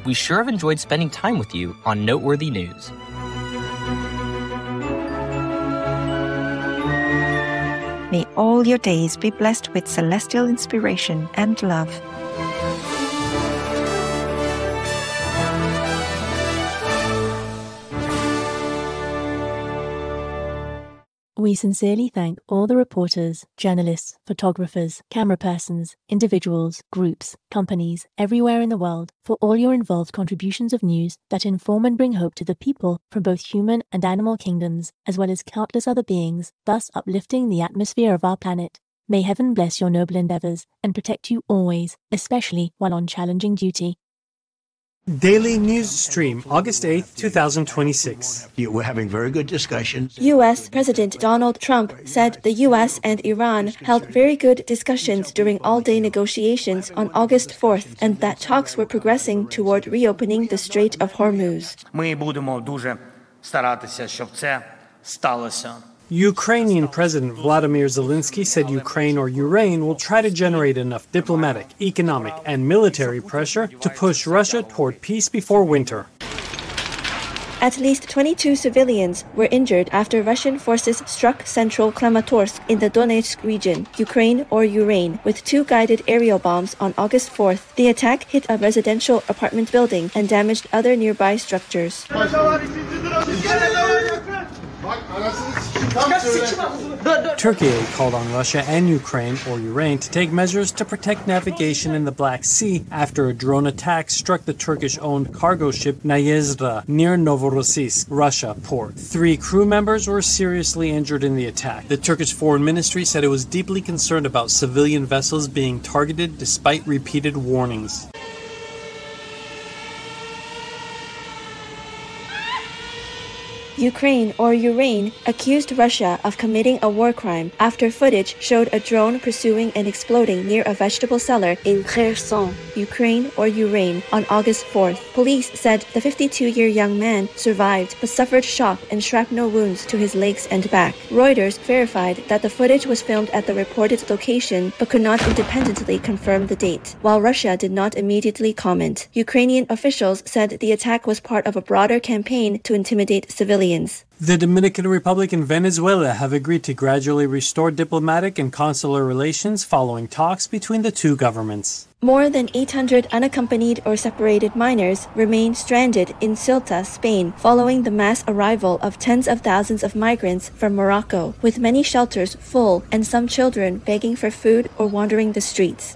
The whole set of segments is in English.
We sure have enjoyed spending time with you on Noteworthy News. May all your days be blessed with celestial inspiration and love. We sincerely thank all the reporters, journalists, photographers, camera persons, individuals, groups, companies, everywhere in the world for all your involved contributions of news that inform and bring hope to the people from both human and animal kingdoms, as well as countless other beings, thus uplifting the atmosphere of our planet. May heaven bless your noble endeavors and protect you always, especially while on challenging duty. Daily News Stream, August 8th, 2026. We're having very good discussions. U.S. President Donald Trump said the U.S. and Iran held very good discussions during all-day negotiations on August 4th, and that talks were progressing toward reopening the Strait of Hormuz. Ми будемо дуже старатися, щоб це сталося. Ukrainian President Vladimir Zelensky said Ukraine or Ukraine will try to generate enough diplomatic, economic, and military pressure to push Russia toward peace before winter. At least 22 civilians were injured after Russian forces struck central Kramatorsk in the Donetsk region, Ukraine or Ukraine, with 2 guided aerial bombs on August 4th. The attack hit a residential apartment building and damaged other nearby structures. Turkey called on Russia and Ukraine or Ukraine to take measures to protect navigation in the Black Sea after a drone attack struck the Turkish-owned cargo ship Nayezda near Novorossiysk, Russia port. 3 crew members were seriously injured in the attack. The Turkish Foreign Ministry said it was deeply concerned about civilian vessels being targeted despite repeated warnings. Ukraine or Ukraine accused Russia of committing a war crime after footage showed a drone pursuing and exploding near a vegetable cellar in Kherson, Ukraine or Ukraine, on August 4th. Police said the 52-year young man survived but suffered shock and shrapnel wounds to his legs and back. Reuters verified that the footage was filmed at the reported location but could not independently confirm the date, while Russia did not immediately comment. Ukrainian officials said the attack was part of a broader campaign to intimidate civilians. The Dominican Republic and Venezuela have agreed to gradually restore diplomatic and consular relations following talks between the 2 governments. More than 800 unaccompanied or separated minors remain stranded in Ceuta, Spain, following the mass arrival of tens of thousands of migrants from Morocco, with many shelters full and some children begging for food or wandering the streets.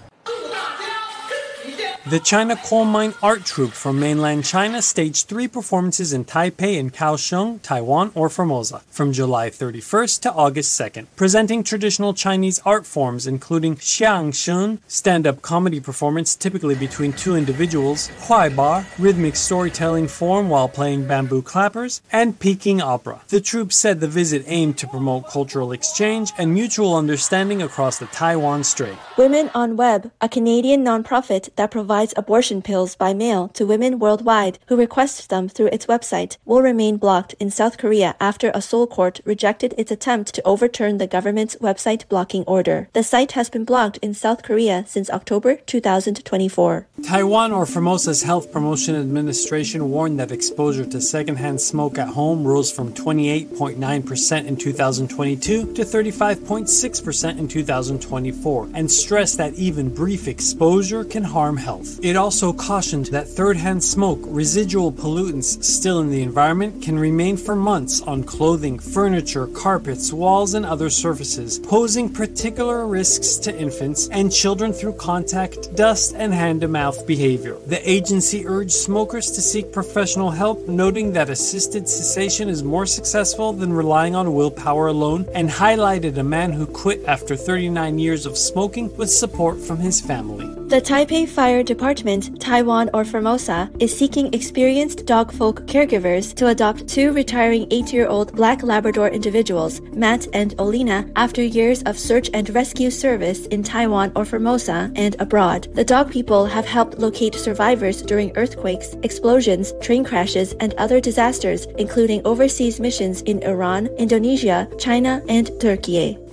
The China Coal Mine Art Troupe from mainland China staged 3 performances in Taipei and Kaohsiung, Taiwan or Formosa, from July 31st to August 2nd, presenting traditional Chinese art forms including xiangshun, stand-up comedy performance typically between 2 individuals, huaiba, rhythmic storytelling form while playing bamboo clappers, and Peking opera. The troupe said the visit aimed to promote cultural exchange and mutual understanding across the Taiwan Strait. Women on Web, a Canadian nonprofit that provides abortion pills by mail to women worldwide who request them through its website, will remain blocked in South Korea after a Seoul court rejected its attempt to overturn the government's website blocking order. The site has been blocked in South Korea since October 2024. Taiwan or Formosa's Health Promotion Administration warned that exposure to secondhand smoke at home rose from 28.9% in 2022 to 35.6% in 2024, and stressed that even brief exposure can harm health. It also cautioned that third-hand smoke, residual pollutants still in the environment, can remain for months on clothing, furniture, carpets, walls, and other surfaces, posing particular risks to infants and children through contact, dust, and hand-to-mouth behavior. The agency urged smokers to seek professional help, noting that assisted cessation is more successful than relying on willpower alone, and highlighted a man who quit after 39 years of smoking with support from his family. The Taipei Fire Department, Taiwan or Formosa, is seeking experienced dogfolk caregivers to adopt 2 retiring 8-year-old black Labrador individuals, Matt and Olina, after years of search and rescue service in Taiwan or Formosa and abroad. The dog people have helped locate survivors during earthquakes, explosions, train crashes, and other disasters, including overseas missions in Iran, Indonesia, China, and Turkey.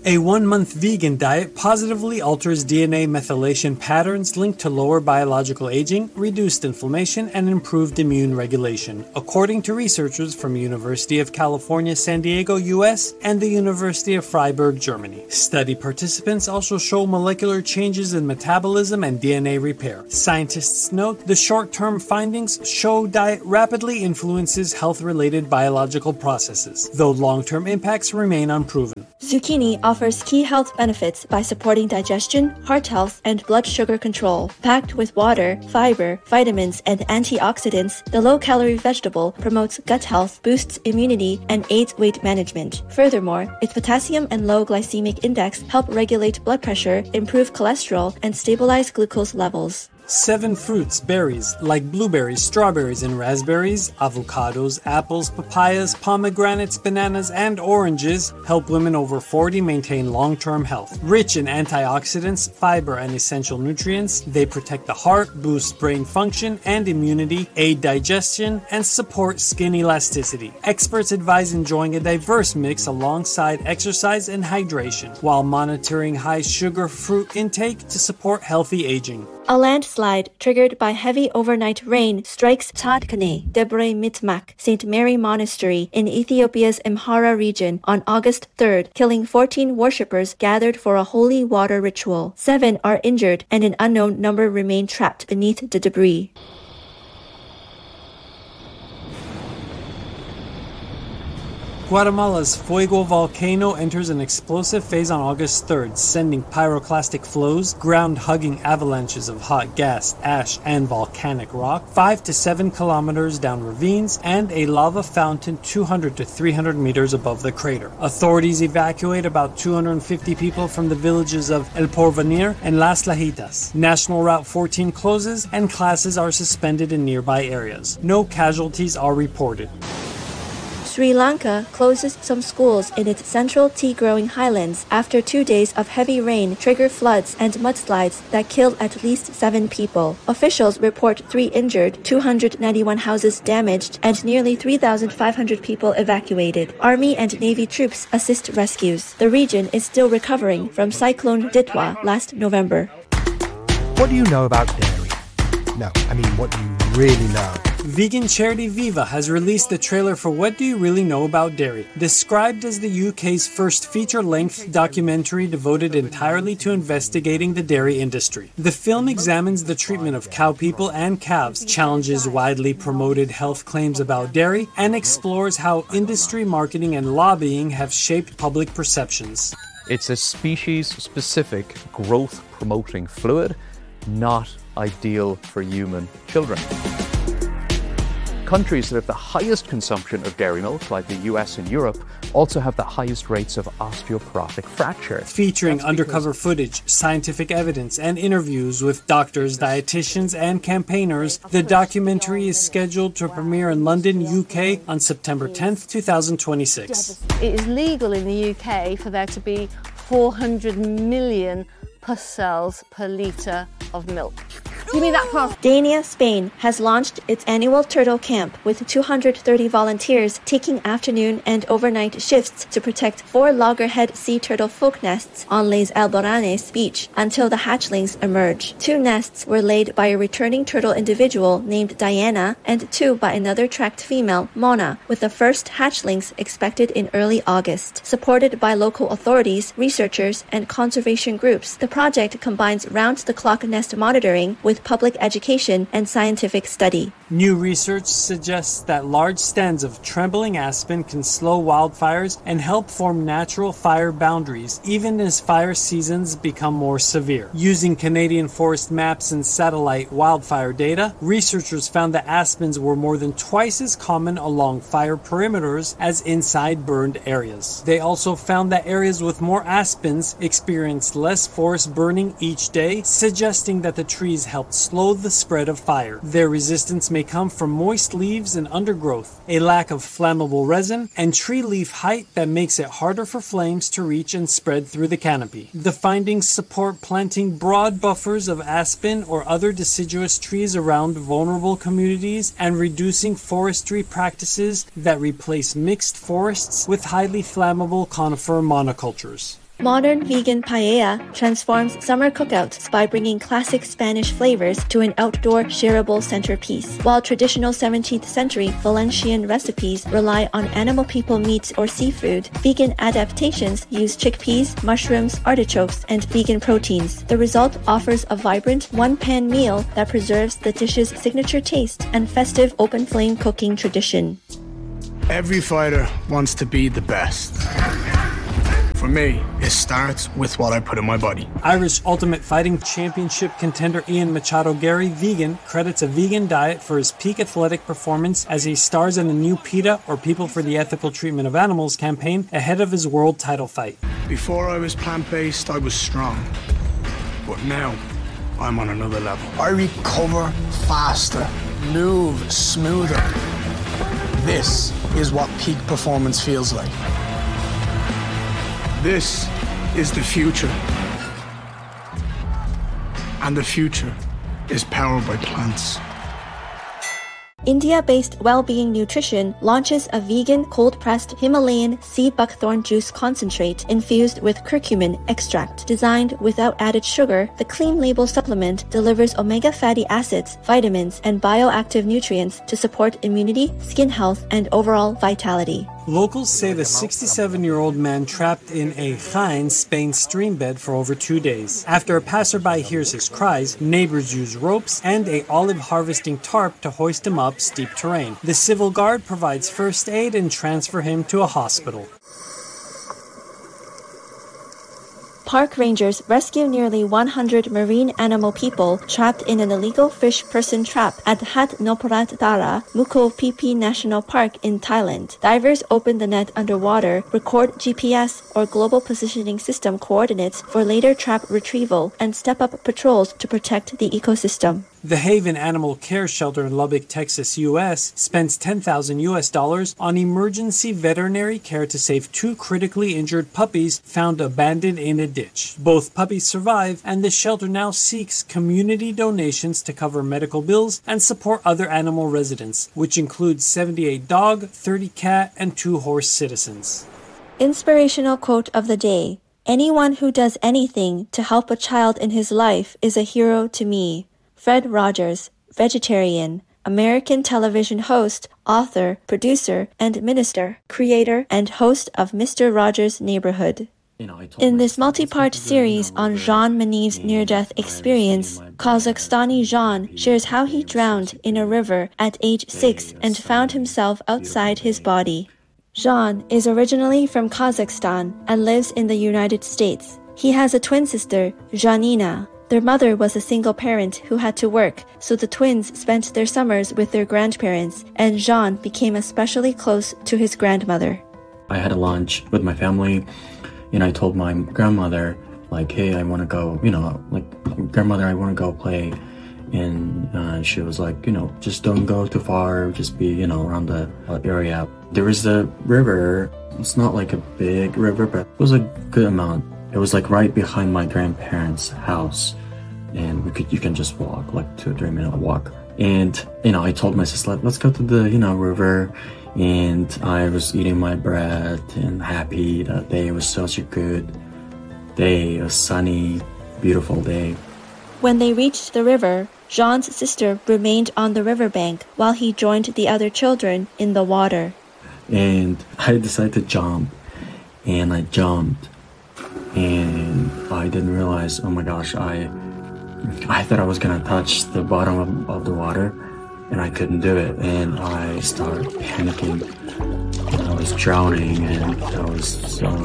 A 1-month vegan diet positively alters DNA methylation patterns linked to lower biological aging, reduced inflammation, and improved immune regulation, according to researchers from University of California, San Diego, US, and the University of Freiburg, Germany. Study participants also show molecular changes in metabolism and DNA repair. Scientists note the short-term findings show diet rapidly influences health-related biological processes, though long-term impacts remain unproven. Zucchini offers key health benefits by supporting digestion, heart health, and blood sugar control. Packed with water, fiber, vitamins, and antioxidants, the low-calorie vegetable promotes gut health, boosts immunity, and aids weight management. Furthermore, its potassium and low glycemic index help regulate blood pressure, improve cholesterol, and stabilize glucose levels. 7 fruits, berries, like blueberries, strawberries, and raspberries, avocados, apples, papayas, pomegranates, bananas, and oranges help women over 40 maintain long-term health. Rich in antioxidants, fiber, and essential nutrients, they protect the heart, boost brain function and immunity, aid digestion, and support skin elasticity. Experts advise enjoying a diverse mix alongside exercise and hydration, while monitoring high sugar fruit intake to support healthy aging. A landslide triggered by heavy overnight rain strikes Tadkane, Debre Mitmak, St. Mary Monastery in Ethiopia's Amhara region on August 3rd, killing 14 worshippers gathered for a holy water ritual. 7 are injured and an unknown number remain trapped beneath the debris. Guatemala's Fuego volcano enters an explosive phase on August 3rd, sending pyroclastic flows, ground-hugging avalanches of hot gas, ash, and volcanic rock 5 to 7 kilometers down ravines, and a lava fountain 200 to 300 meters above the crater. Authorities evacuate about 250 people from the villages of El Porvenir and Las Lajitas. National Route 14 closes, and classes are suspended in nearby areas. No casualties are reported. Sri Lanka closes some schools in its central tea-growing highlands after 2 days of heavy rain trigger floods and mudslides that killed at least 7 people. Officials report 3 injured, 291 houses damaged, and nearly 3,500 people evacuated. Army and Navy troops assist rescues. The region is still recovering from Cyclone Ditwa last November. What do you know about dairy? No, I mean what do you really know? Vegan charity Viva has released the trailer for What Do You Really Know About Dairy? Described as the UK's first feature-length documentary devoted entirely to investigating the dairy industry. The film examines the treatment of cow people and calves, challenges widely promoted health claims about dairy, and explores how industry marketing and lobbying have shaped public perceptions. It's a species-specific growth-promoting fluid, not ideal for human children. Countries that have the highest consumption of dairy milk, like the US and Europe, also have the highest rates of osteoporotic fracture. Featuring undercover footage, scientific evidence, and interviews with doctors, dietitians, and campaigners, the documentary is scheduled to premiere in London, UK on September 10th, 2026. It is legal in the UK for there to be 400 million pus cells per litre of milk. Give me that pus. Dania, Spain has launched its annual turtle camp with 230 volunteers taking afternoon and overnight shifts to protect 4 loggerhead sea turtle folk nests on Les Alboranes beach until the hatchlings emerge. 2 nests were laid by a returning turtle individual named Diana and 2 by another tracked female, Mona, with the first hatchlings expected in early August. Supported by local authorities, researchers, and conservation groups, the project combines round-the-clock nest monitoring with public education and scientific study. New research suggests that large stands of trembling aspen can slow wildfires and help form natural fire boundaries, even as fire seasons become more severe. Using Canadian forest maps and satellite wildfire data, researchers found that aspens were more than twice as common along fire perimeters as inside burned areas. They also found that areas with more aspens experienced less forest burning each day, suggesting that the trees helped slow the spread of fire. Their resistance may come from moist leaves and undergrowth, a lack of flammable resin, and tree leaf height that makes it harder for flames to reach and spread through the canopy. The findings support planting broad buffers of aspen or other deciduous trees around vulnerable communities and reducing forestry practices that replace mixed forests with highly flammable conifer monocultures. Modern vegan paella transforms summer cookouts by bringing classic Spanish flavors to an outdoor shareable centerpiece. While traditional 17th century Valencian recipes rely on animal people meat or seafood, vegan adaptations use chickpeas, mushrooms, artichokes, and vegan proteins. The result offers a vibrant one-pan meal that preserves the dish's signature taste and festive open-flame cooking tradition. Every fighter wants to be the best. For me, it starts with what I put in my body. Irish Ultimate Fighting Championship contender Ian Machado Gary, vegan, credits a vegan diet for his peak athletic performance as he stars in the new PETA, or People for the Ethical Treatment of Animals, campaign ahead of his world title fight. Before I was plant-based, I was strong. But now, I'm on another level. I recover faster, move smoother. This is what peak performance feels like. This is the future. And the future is powered by plants. India-based Wellbeing Nutrition launches a vegan cold-pressed Himalayan sea buckthorn juice concentrate infused with curcumin extract. Designed without added sugar, the clean label supplement delivers omega fatty acids, vitamins, and bioactive nutrients to support immunity, skin health, and overall vitality. Locals say the 67-year-old man trapped in a Jaén, Spain stream bed for over 2 days. After a passerby hears his cries, neighbors use ropes and a olive harvesting tarp to hoist him up steep terrain. The civil guard provides first aid and transfer him to a hospital. Park rangers rescue nearly 100 marine animal people trapped in an illegal fish person trap at Hat Noparat Tara, Mukho Pipi National Park in Thailand. Divers open the net underwater, record GPS or global positioning system coordinates for later trap retrieval, and step up patrols to protect the ecosystem. The Haven Animal Care Shelter in Lubbock, Texas, U.S. spends $10,000 on emergency veterinary care to save 2 critically injured puppies found abandoned in a ditch. Both puppies survive, and the shelter now seeks community donations to cover medical bills and support other animal residents, which includes 78 dog, 30 cat, and 2 horse citizens. Inspirational quote of the day: "Anyone who does anything to help a child in his life is a hero to me." Fred Rogers, vegetarian, American television host, author, producer, and minister, creator and host of Mr. Rogers' Neighborhood. In this multi-part series on Jean Meniv's near-death experience, Kazakhstani Jean shares how he drowned in a river at age 6 and found himself outside his body. Jean is originally from Kazakhstan and lives in the United States. He has a twin sister, Janina. Their mother was a single parent who had to work, so the twins spent their summers with their grandparents, and Jean became especially close to his grandmother. I had a lunch with my family, and I told my grandmother, like, hey, I want to go, grandmother, I want to go play. And she was like, just don't go too far, just be, around the area. There was the river. It's not like a big river, but it was a good amount. It was like right behind my grandparents' house, and you can just walk, like 2 or 3 minute walk. And, I told my sister, let's go to the, river. And I was eating my bread and happy. That day was such a good day, a sunny, beautiful day. When they reached the river, Jean's sister remained on the riverbank while he joined the other children in the water. And I decided to jump, and I jumped. And I didn't realize, oh my gosh, I thought I was gonna touch the bottom of the water, and I couldn't do it. And I started panicking, and I was drowning, and I was,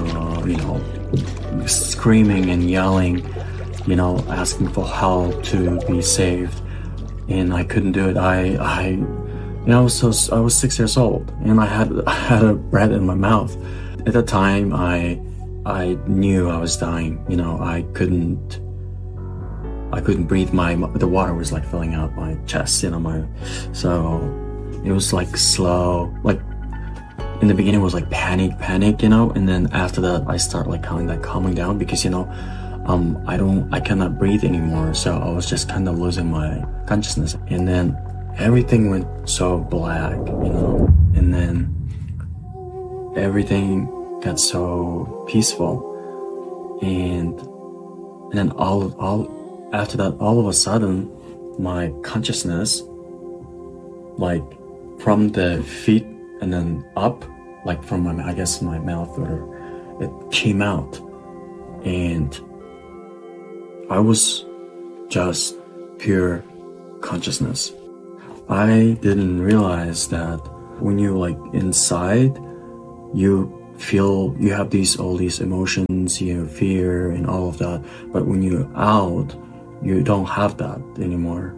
screaming and yelling, asking for help to be saved. And I couldn't do it. I was 6 years old, and I had a bread in my mouth. At the time, I knew I was dying. I couldn't breathe. The water was like filling out my chest, so it was like slow. Like in the beginning, it was like panic, and then after that, I start like calming down because I cannot breathe anymore. So I was just kind of losing my consciousness, and then everything went so black, and then everything got so peaceful. And then all after that, all of a sudden, my consciousness, like from the feet and then up, like from my mouth, or it came out, and I was just pure consciousness. I didn't realize that when you like inside, you feel you have all these emotions, fear and all of that. But when you're out, you don't have that anymore.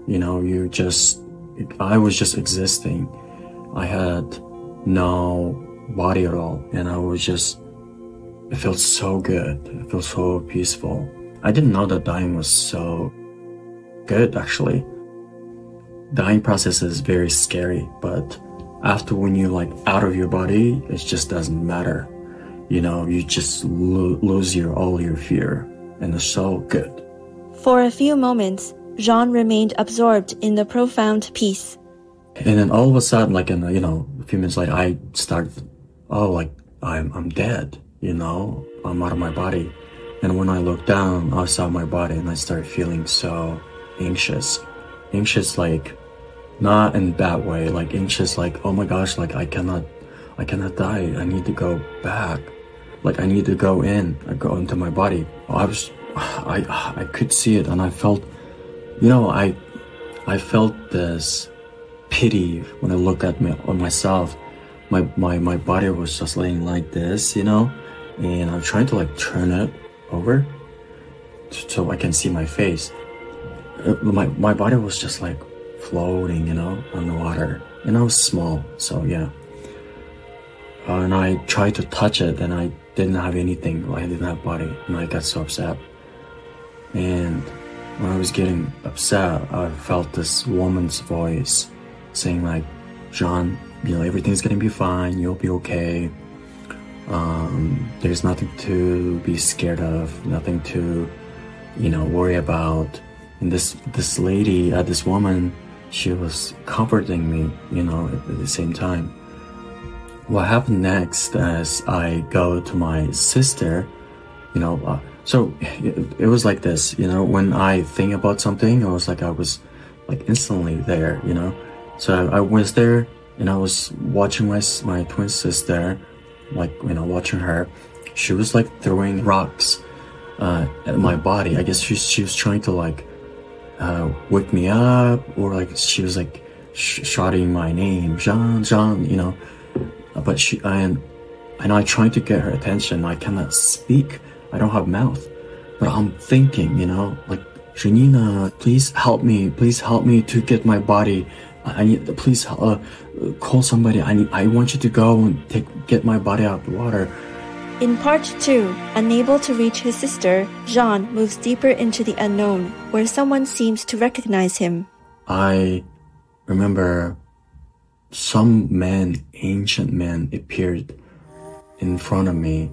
I was just existing. I had no body at all, and it felt so good. It felt so peaceful. I didn't know that dying was so good, actually. Dying process is very scary, but after when you're like out of your body, it just doesn't matter. You just lose all your fear, and it's so good. For a few moments, Jean remained absorbed in the profound peace. And then all of a sudden, like in a few minutes later, I started, I'm dead, I'm out of my body. And when I looked down, I saw my body, and I started feeling so anxious, like not in a bad way, like anxious, like, oh my gosh, like I cannot die. I need to go back. Like I need to go into my body. I could see it, and I felt, I felt this pity when I look at myself. My body was just laying like this, and I'm trying to like turn it over so I can see my face. My body was just like floating, on the water, and I was small, so yeah. And I tried to touch it, and I didn't have anything. I didn't have body, and I got so upset. And when I was getting upset, I felt this woman's voice saying like, John, everything's gonna be fine. You'll be okay. There's nothing to be scared of, nothing to, worry about. And this lady, this woman, she was comforting me, at the same time. What happened next is I go to my sister, so it was like this, when I think about something, I was instantly there, So I was there, and I was watching my twin sister, watching her. She was like throwing rocks at my body. I guess she was trying to like wake me up, or like she was like shouting my name, Jean, but I tried to get her attention. I cannot speak. I don't have mouth, but I'm thinking, like, Janina, please help me to get my body. I need, please call somebody. I want you to go and get my body out of the water. In part 2, unable to reach his sister, Jean moves deeper into the unknown, where someone seems to recognize him. I remember some ancient man appeared in front of me,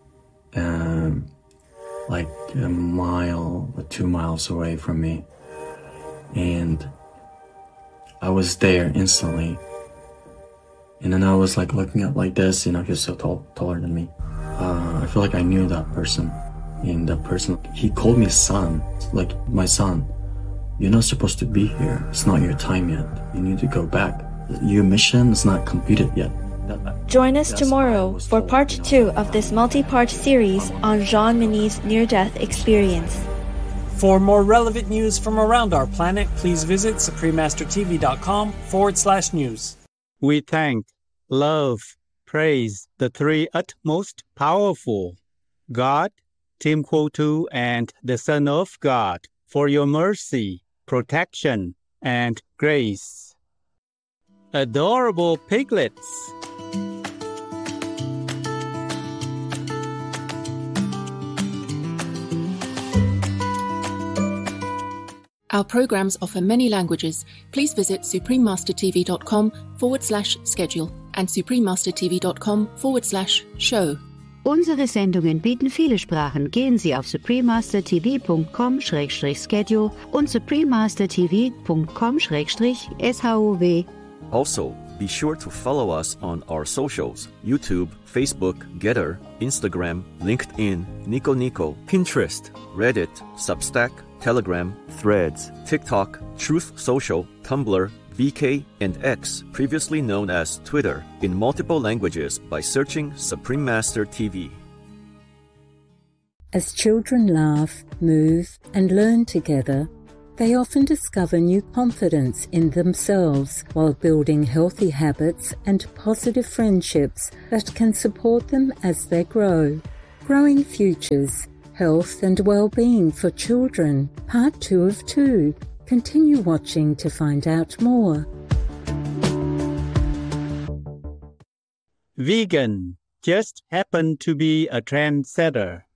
like a mile or 2 miles away from me. And I was there instantly. And then I was like looking up like this, he was so taller than me. I feel like I knew that person. And that person, he called me son, like, my son, you're not supposed to be here. It's not your time yet. You need to go back. Your mission is not completed yet. Join us tomorrow for part 2 of this multi-part series on Jean Monet's near-death experience. For more relevant news from around our planet, please visit suprememastertv.com/news. We thank, love, praise the three utmost powerful, God, Tim Kwotu, and the Son of God, for your mercy, protection, and grace. Adorable piglets. Our programs offer many languages. Please visit suprememastertv.com/schedule and suprememastertv.com/show. Unsere Sendungen bieten viele Sprachen. Gehen Sie auf suprememastertv.com/schedule und suprememastertv.com/SHOW. Also, Be sure to follow us on our socials: YouTube, Facebook, Getter, Instagram, LinkedIn, Nico Nico, Pinterest, Reddit, Substack, Telegram, Threads, TikTok, Truth Social, Tumblr, VK, and X, previously known as Twitter, in multiple languages by searching Supreme Master TV. As children laugh, move, and learn together, they often discover new confidence in themselves while building healthy habits and positive friendships that can support them as they grow. Growing Futures, Health and Well-Being for Children, Part 2 of 2. Continue watching to find out more. Vegan just happened to be a trendsetter.